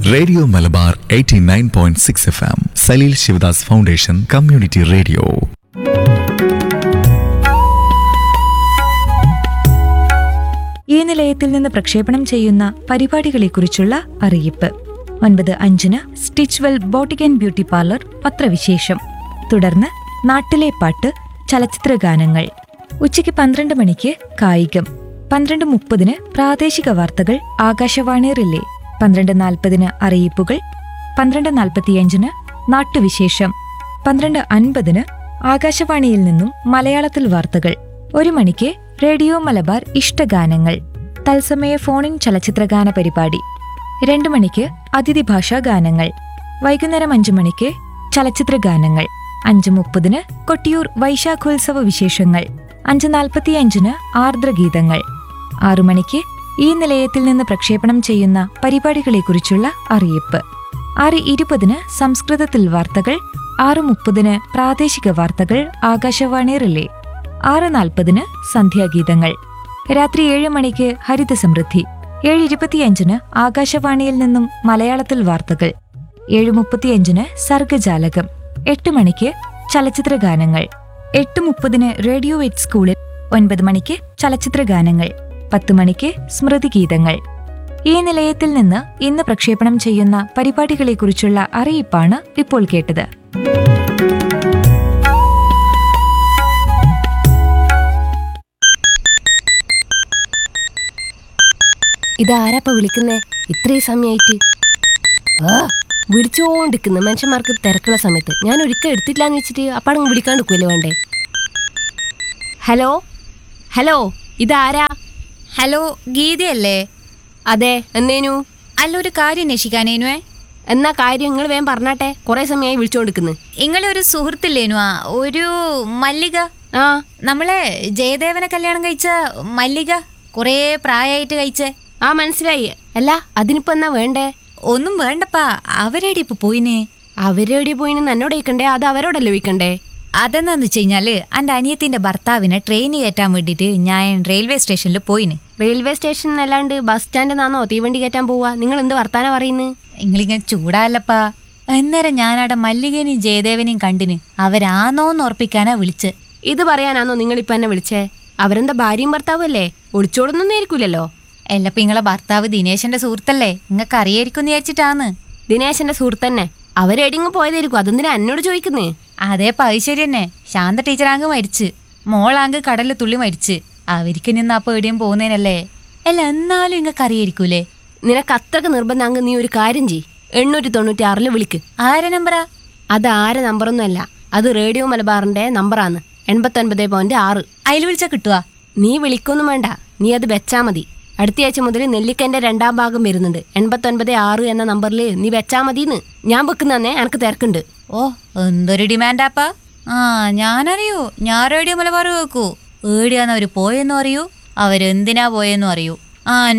Radio Malabar 89.6 FM Saleel Sivadas foundation community radio. ഈ നിലയത്തിൽ നിന്ന് പ്രക്ഷേപണം ചെയ്യുന്ന പരിപാടികളെക്കുറിച്ചുള്ള അറിയിപ്പ്. 9:05 Stitchwell boutique and beauty parlour പത്രവിശേഷം. തുടർന്ന് നാട്ടിലെ പാട്ട്, ചലച്ചിത്ര ഗാനങ്ങൾ. ഉച്ചയ്ക്ക് 12 മണിക്ക് കായികം. 12:30 പ്രാദേശിക വാർത്തകൾ ആകാശവാണി റിലേ. 12:40 അറിയിപ്പുകൾ. 12:45 നാട്ടുവിശേഷം. 12:50 ആകാശവാണിയിൽ നിന്നും മലയാളത്തിൽ വാർത്തകൾ. 1 മണിക്ക് റേഡിയോ മലബാർ ഇഷ്ടഗാനങ്ങൾ, തത്സമയ ഫോണിൻ ചലച്ചിത്രഗാന പരിപാടി. 2 മണിക്ക് അതിഥി ഭാഷാ ഗാനങ്ങൾ. വൈകുന്നേരം 5 മണിക്ക് ചലച്ചിത്ര ഗാനങ്ങൾ. 5:30 കൊട്ടിയൂർ വൈശാഖോത്സവ വിശേഷങ്ങൾ. 5:45 ആർദ്രഗീതങ്ങൾ. 6 മണിക്ക് ഈ നിലയത്തിൽ നിന്ന് പ്രക്ഷേപണം ചെയ്യുന്ന പരിപാടികളെക്കുറിച്ചുള്ള അറിയിപ്പ്. 6:20 സംസ്കൃതത്തിൽ വാർത്തകൾ. 6:30 പ്രാദേശിക വാർത്തകൾ ആകാശവാണി റിലേ. 6:40 സന്ധ്യാഗീതങ്ങൾ. രാത്രി 7 മണിക്ക് ഹരിത സമൃദ്ധി. 7:25 ആകാശവാണിയിൽ നിന്നും മലയാളത്തിൽ വാർത്തകൾ. 7:35 സർഗജാലകം. 8 മണിക്ക് ചലച്ചിത്ര ഗാനങ്ങൾ. 8:30 റേഡിയോ എയ്റ്റ് സ്കൂളിൽ. 9 മണിക്ക് ചലച്ചിത്ര ഗാനങ്ങൾ. 10 മണിക്ക് സ്മൃതിഗീതങ്ങൾ. ഈ നിലയത്തിൽ നിന്ന് ഇന്ന് പ്രക്ഷേപണം ചെയ്യുന്ന പരിപാടികളെക്കുറിച്ചുള്ള അറിയിപ്പാണ് ഇപ്പോൾ കേട്ടത്. ഇതാരാപ്പ വിളിക്കുന്നേ ഇത്രയും സമയായിട്ട്? വിളിച്ചോണ്ടിരിക്കുന്ന മനുഷ്യന്മാർക്ക് തിരക്കുള്ള സമയത്ത് ഞാൻ ഒരിക്കൽ എടുത്തിട്ടില്ലാന്ന് വെച്ചിട്ട് അപ്പാടങ്ങ് വിളിക്കാണ്ടിരിക്കുമല്ലോ വേണ്ടേ. ഹലോ ഹലോ, ഇതാരാ? ഹലോ, ഗീതയല്ലേ? അതെ, എന്നേനു? അല്ല, ഒരു കാര്യം അന്വേഷിക്കാനേനുവേ. എന്നാ കാര്യം നിങ്ങൾ വേഗം പറഞ്ഞാട്ടെ, കുറെ സമയമായി വിളിച്ചോണ്ടിരിക്കുന്നു. നിങ്ങളെ ഒരു സുഹൃത്തില്ലേനുവാ, ഒരു മല്ലിക? ആ, നമ്മളെ ജയദേവനെ കല്യാണം കഴിച്ച മല്ലിക, കുറേ പ്രായമായിട്ട് കഴിച്ചേ. ആ മനസ്സിലായി. അല്ല, അതിനിപ്പോ എന്നാ വേണ്ടേ? ഒന്നും വേണ്ടപ്പാ, അവരെടി ഇപ്പൊ പോയിനെ. അവരെവിടെ പോയിന്ന് എന്നോട് ചോദിക്കണ്ടേ? അത് അവരോടല്ലേ ചോദിക്കണ്ടേ? അതെന്താന്ന് വെച്ച് കഴിഞ്ഞാല് എന്റെ അനിയത്തിന്റെ ഭർത്താവിനെ ട്രെയിൻ കയറ്റാൻ വേണ്ടിട്ട് ഞാൻ റെയിൽവേ സ്റ്റേഷനിൽ പോയിന്. റെയിൽവേ സ്റ്റേഷൻ അല്ലാണ്ട് ബസ് സ്റ്റാൻഡിന്നാണോ തീവണ്ടി കയറ്റാൻ പോവാ? നിങ്ങൾ എന്ത് വർത്താനം പറയുന്നത്? നിങ്ങളിങ്ങനെ ചൂടാല്ലപ്പാ. അന്നേരം ഞാനവിടെ മല്ലികനെയും ജയദേവനെയും കണ്ടിന്. അവരാന്നോന്ന് ഉറപ്പിക്കാനാ വിളിച്ച്. ഇത് പറയാനാണോ നിങ്ങളിപ്പോ എന്നെ വിളിച്ചേ? അവരെന്താ ഭാര്യയും ഭർത്താവും അല്ലേ? ഒളിച്ചോടൊന്നും ആയിരിക്കൂലല്ലോ. എല്ലപ്പ നിങ്ങളെ ഭർത്താവ് ദിനേശന്റെ സുഹൃത്തല്ലേ, നിങ്ങൾക്ക് അറിയായിരിക്കും വിചാരിച്ചിട്ടാന്ന്. ദിനേശന്റെ സുഹൃത്തന്നെ. അവരെടിങ്ങ് പോയതായിരിക്കും, അതെന്തിനാ എന്നോട് ചോദിക്കുന്നേ? അതേ പൈശ്ശേരി തന്നെ. ശാന്ത ടീച്ചറാങ്ക് മരിച്ച്, മോളാങ്ക് കടലിൽ തുള്ളി മരിച്ച്. അവർക്ക് നിന്ന് അപ്പൊ എവിടെയും പോകുന്നതിനല്ലേ. അല്ല, എന്നാലും നിങ്ങൾക്ക് അറിയായിരിക്കൂലേ. നിനക്ക് അത്രക്ക് നിർബന്ധം, നീ ഒരു കാര്യം ചെയ്യ്, 896 വിളിക്ക്. ആരെ നമ്പറാ? അത് ആരെ നമ്പറൊന്നും അല്ല, അത് റേഡിയോ മലബാറിന്റെ നമ്പറാണ്. 89.6. അതിൽ വിളിച്ചാ കിട്ടുവാ? നീ വിളിക്കൊന്നും വേണ്ട, നീ അത് വെച്ചാ മതി. അടുത്ത ആഴ്ച മുതൽ നെല്ലിക്കന്റെ 2ാം ഭാഗം വരുന്നുണ്ട്. 89.6 എന്ന നമ്പറിൽ നീ വെച്ചാ മതിന്ന്. ഞാൻ വെക്കുന്നേ, എനക്ക് തിരക്കുണ്ട്. ഓ, എന്തൊരു ഡിമാൻഡാപ്പാ. ഞാനറിയൂ, ഞാൻ റേഡിയോ മലബാർ കേൾക്കൂ. ഏടിയാന്ന് അവര് പോയെന്നും അറിയൂ, അവരെന്തിനാ പോയെന്നും അറിയൂ.